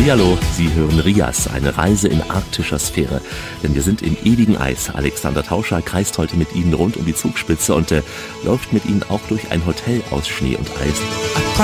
Hallihallo, Sie hören Rias, eine Reise in arktischer Sphäre. Denn wir sind im ewigen Eis. Alexander Tauscher kreist heute mit Ihnen rund um die Zugspitze und läuft mit Ihnen auch durch ein Hotel aus Schnee und Eis.